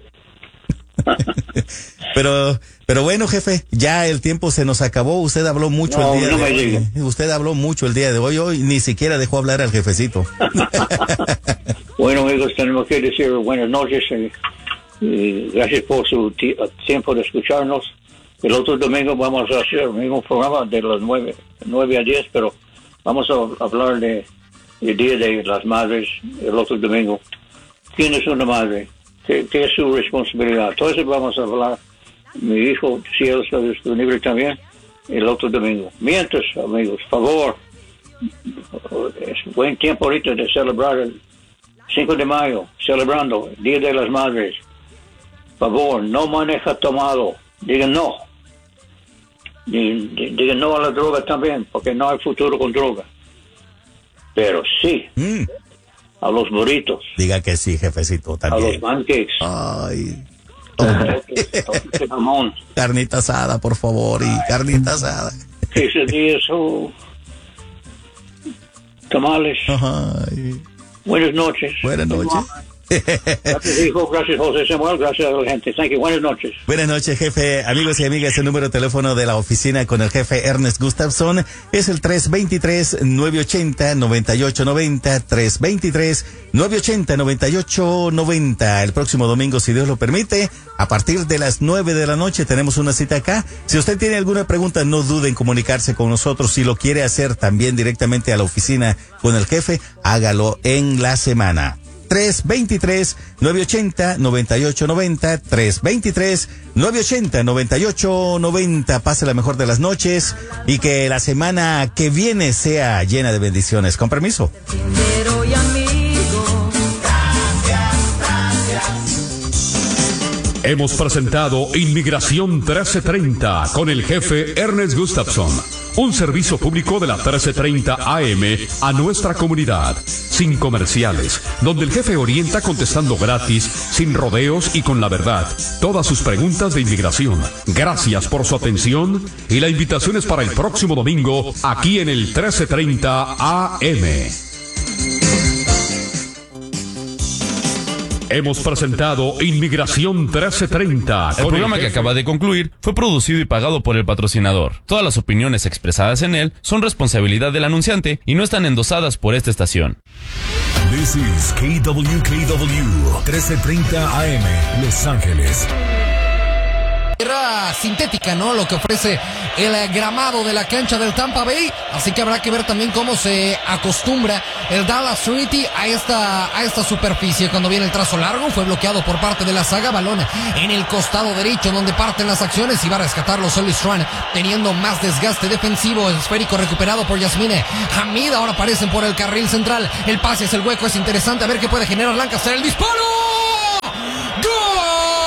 Pero bueno, jefe, ya el tiempo se nos acabó. Usted habló mucho el día de hoy. Usted habló mucho el día de hoy ni siquiera dejó hablar al jefecito. Bueno, amigos, tenemos que decir buenas noches y gracias por su tiempo de escucharnos. El otro domingo vamos a hacer el mismo programa de las 9 a 10, pero vamos a hablar del Día de las Madres el otro domingo. ¿Quién es una madre? ¿Qué es su responsabilidad? Todo eso vamos a hablar. Mi hijo, si él está disponible también, el otro domingo. Mientras, amigos, favor, es buen tiempo ahorita de celebrar el 5 de mayo, celebrando el Día de las Madres. Favor, no maneja tomado. Digan no. Digan no a la droga también, porque no hay futuro con droga. Pero sí, a los burritos. Diga que sí, jefecito, también. A los pancakes. Ay. Jamón. Carnita asada, por favor, y carnita asada. Quesadillas o tamales. Ay. Buenas noches. Buenas noches. Gracias, hijo. Gracias, José Samuel. Gracias a la gente. Thank you. Buenas noches. Buenas noches, jefe. Amigos y amigas, el número de teléfono de la oficina con el jefe Ernest Gustafson es el 323-980-9890. 323-980-9890. El próximo domingo, si Dios lo permite, a partir de las 9 de la noche tenemos una cita acá. Si usted tiene alguna pregunta, no dude en comunicarse con nosotros. Si lo quiere hacer también directamente a la oficina con el jefe, hágalo en la semana. 323-980-9890, 323-980-9890. Pase la mejor de las noches y que la semana que viene sea llena de bendiciones. Con permiso. Hemos presentado Inmigración 1330 con el jefe Ernest Gustafson. un servicio público de la 1330 AM a nuestra comunidad, sin comerciales, donde el jefe orienta contestando gratis, sin rodeos y con la verdad, todas sus preguntas de inmigración. Gracias por su atención y la invitación es para el próximo domingo aquí en el 1330 AM. Hemos presentado Inmigración 1330. El programa que acaba de concluir fue producido y pagado por el patrocinador. Todas las opiniones expresadas en él son responsabilidad del anunciante y no están endosadas por esta estación. This is KWKW 1330 AM, Los Ángeles. Tierra sintética, ¿no? Lo que ofrece el gramado de la cancha del Tampa Bay, así que habrá que ver también cómo se acostumbra el Dallas Trinity a esta superficie. Cuando viene el trazo largo, fue bloqueado por parte de la saga, balón en el costado derecho donde parten las acciones y va a rescatarlo Sully Strand, teniendo más desgaste defensivo. Esférico recuperado por Yasmine Hamid, ahora aparecen por el carril central, el pase es el hueco, es interesante, a ver qué puede generar Lancaster, el disparo. ¡Gol!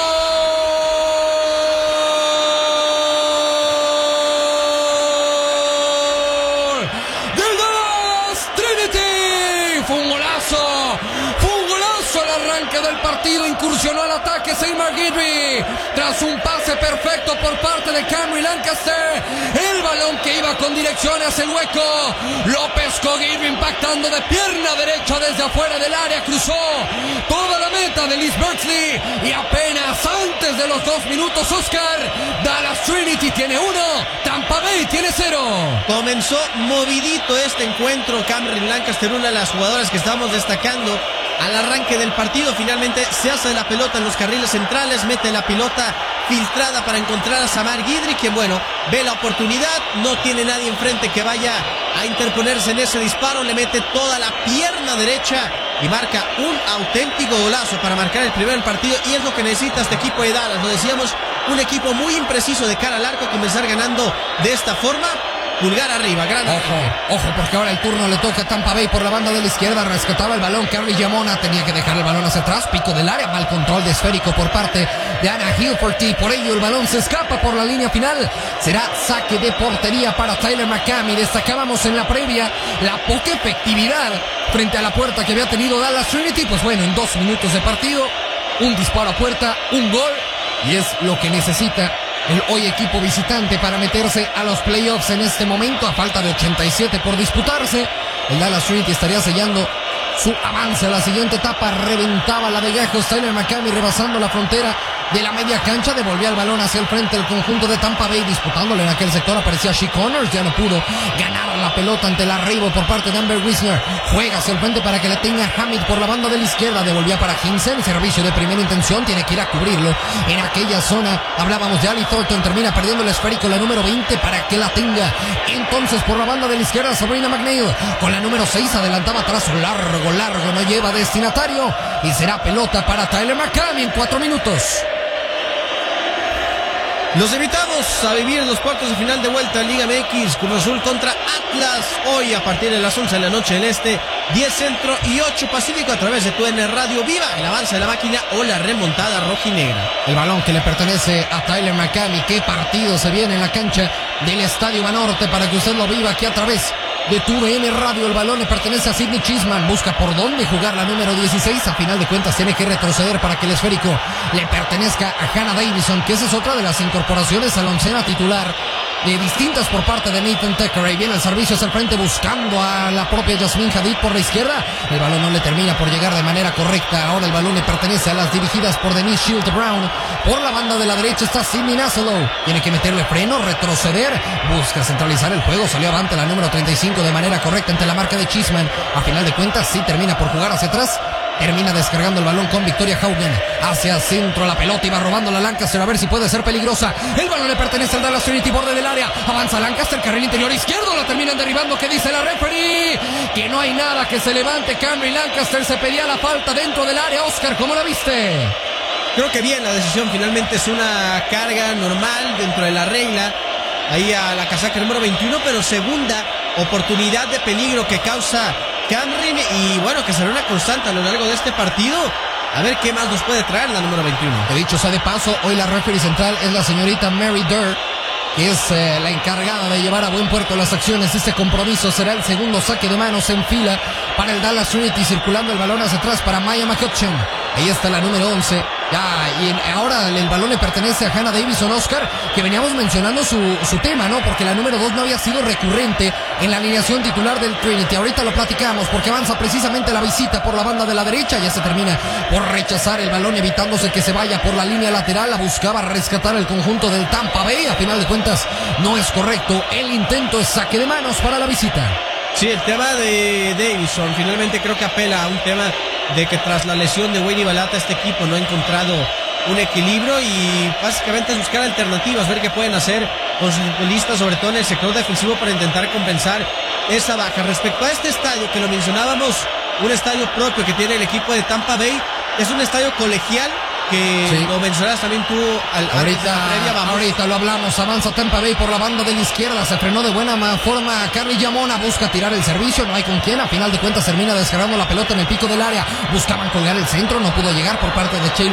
Del partido, incursionó al ataque Seymour Guidry tras un pase perfecto por parte de Camry Lancaster. El balón que iba con dirección hacia el hueco, lo pescó Guidry impactando de pierna derecha desde afuera del área, cruzó toda la meta de Liz Berksley y apenas antes de los 2 minutos, Oscar, Dallas Trinity tiene 1, Tampa Bay tiene 0. Comenzó movidito este encuentro. Camry Lancaster, una de las jugadoras que estamos destacando al arranque del partido, finalmente se hace la pelota en los carriles centrales, mete la pelota filtrada para encontrar a Samar Guidry, que bueno, ve la oportunidad, no tiene nadie enfrente que vaya a interponerse en ese disparo, le mete toda la pierna derecha y marca un auténtico golazo para marcar el primer partido, y es lo que necesita este equipo de Dallas. Lo decíamos, un equipo muy impreciso de cara al arco, comenzar ganando de esta forma. Pulgar arriba, gran. Ojo, porque ahora el turno le toca a Tampa Bay por la banda de la izquierda. Rescataba el balón Carly Yamona, tenía que dejar el balón hacia atrás, pico del área, mal control de esférico por parte de Anna Hilferty, por ello el balón se escapa por la línea final. Será saque de portería para Tyler McCamey. Destacábamos en la previa la poca efectividad frente a la puerta que había tenido Dallas Trinity. Pues bueno, en 2 minutos de partido, un disparo a puerta, un gol, y es lo que necesita el hoy equipo visitante para meterse a los playoffs en este momento. A falta de 87 por disputarse, el Dallas Trinity estaría sellando su avance a la siguiente etapa. Reventaba la de Gajos Tyler McCamey, rebasando la frontera de la media cancha, devolvía el balón hacia el frente del conjunto de Tampa Bay, disputándole en aquel sector. Aparecía She Connors, ya no pudo ganar la pelota ante el arribo por parte de Amber Wisner. Juega hacia el frente para que le tenga Hamid por la banda de la izquierda, devolvía para Hinsen, servicio de primera intención, tiene que ir a cubrirlo en aquella zona. Hablábamos de Ali Thornton, termina perdiendo el esférico, la número 20, para que la tenga entonces por la banda de la izquierda Sabrina McNeil, con la número 6 adelantaba trazo largo, no lleva destinatario y será pelota para Tyler McCamey en 4 minutos. Los invitamos a vivir los cuartos de final de vuelta a Liga MX, Cruz Azul contra Atlas, hoy a partir de las 11 de la noche del Este, 10 Centro y 8 Pacífico, a través de TUDN Radio. Viva el avance de la máquina o la remontada rojinegra. El balón que le pertenece a Tyler McCamey. Qué partido se viene en la cancha del Estadio Banorte para que usted lo viva aquí a través de TUDN Radio. El balón le pertenece a Sidney Chisman, busca por dónde jugar la número 16, a final de cuentas tiene que retroceder para que el esférico le pertenezca a Hannah Davison, que esa es otra de las incorporaciones a la oncena titular de distintas por parte de Nathan Tucker. Ahí viene el servicio hacia el frente buscando a la propia Jasmine Hadid por la izquierda, el balón no le termina por llegar de manera correcta. Ahora el balón le pertenece a las dirigidas por Denise Shield Brown. Por la banda de la derecha está Sidney Nassalow, tiene que meterle freno, retroceder, busca centralizar el juego, salió avante la número 35 de manera correcta ante la marca de Chisman. A final de cuentas sí termina por jugar hacia atrás, termina descargando el balón con Victoria Haugen hacia centro. La pelota iba robando la Lancaster, a ver si puede ser peligrosa. El balón le pertenece al Dallas Trinity, borde del área, avanza Lancaster, carril interior izquierdo, la terminan derribando. ¿Qué dice la referee? Que no hay nada, que se levante Camry Lancaster. Se pedía la falta dentro del área. Oscar, ¿cómo la viste? Creo que bien la decisión, finalmente es una carga normal dentro de la regla ahí a la casaca número 21, pero segunda oportunidad de peligro que causa Camry, y bueno, que será una constante a lo largo de este partido. A ver qué más nos puede traer la número 21. He dicho sea de paso, hoy la referee central es la señorita Mary Durr, que es la encargada de llevar a buen puerto las acciones. Este compromiso será el segundo saque de manos en fila para el Dallas Unity, circulando el balón hacia atrás para Maya McCutcheon. Ahí está la número 11. Ahora el balón le pertenece a Hannah Davison Oscar, que veníamos mencionando su tema, ¿no? Porque la número 2 no había sido recurrente en la alineación titular del Trinity. Ahorita lo platicamos porque avanza precisamente la visita por la banda de la derecha. Ya se termina por rechazar el balón, evitándose que se vaya por la línea lateral. La buscaba rescatar el conjunto del Tampa Bay. A final de cuentas no es correcto. El intento es saque de manos para la visita. Sí, el tema de Davison finalmente creo que apela a un tema de que tras la lesión de Wayne Balata este equipo no ha encontrado un equilibrio y básicamente es buscar alternativas, ver qué pueden hacer con sus futbolistas, sobre todo en el sector defensivo, para intentar compensar esa baja. Respecto a este estadio que lo mencionábamos, un estadio propio que tiene el equipo de Tampa Bay, es un estadio colegial que sí, lo mencionas también tú ahorita lo hablamos. Avanza Tampa Bay por la banda de la izquierda, se frenó de buena forma Carly Yamona, busca tirar el servicio, no hay con quién, a final de cuentas termina descargando la pelota en el pico del área, buscaban colgar el centro, no pudo llegar por parte de Sheila